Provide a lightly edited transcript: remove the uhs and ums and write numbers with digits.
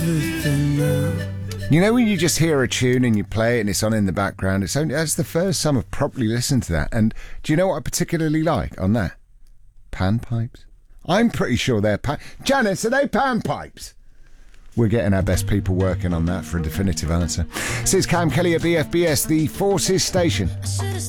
everything now. You know when you just hear a tune and you play it and it's on in the background? That's the first time I've properly listened to that. And do you know what I particularly like on that? Panpipes. I'm pretty sure they're Janice, are they panpipes? We're getting our best people working on that for a definitive answer. This is Cam Kelly at BFBS, the Forces Station.